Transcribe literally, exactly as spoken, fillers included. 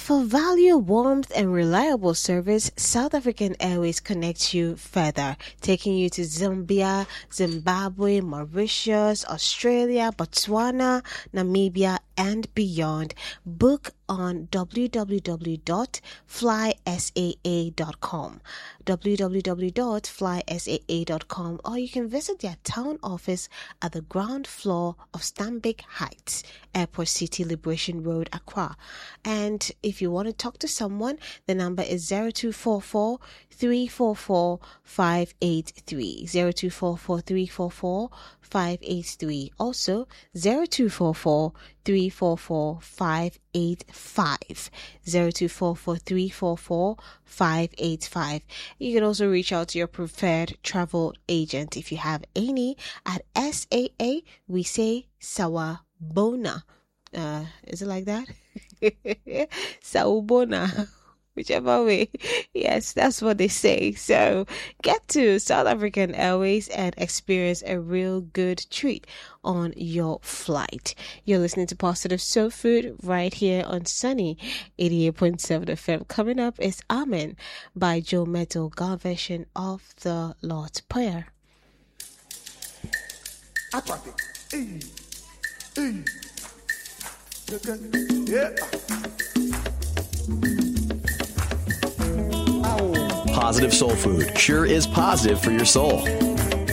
For value, warmth, and reliable service, South African Airways connects you further, taking you to Zambia, Zimbabwe, Mauritius, Australia, Botswana, Namibia, and beyond. Book on w w w dot fly s a a dot com, w w w dot fly s a a dot com, or you can visit their town office at the ground floor of Stanbic Heights, Airport City, Liberation Road, Accra. And if you want to talk to someone, the number is zero two four four, three four four, five eight three, zero two four four, three four four, five eight three. Also, zero two four four, three four four, five eight five, zero two four four, three four four, five eight five. You can also reach out to your preferred travel agent if you have any at S A A. We say Sawubona. Uh, is it like that? Sawubona. Whichever way. Yes, that's what they say. So get to South African Airways and experience a real good treat on your flight. You're listening to Positive Soul Food right here on Sunny eighty-eight point seven F M. Coming up is Amen by Joe Mettle, God version of the Lord's Prayer. Yeah. Positive Soul Food sure is positive for your soul.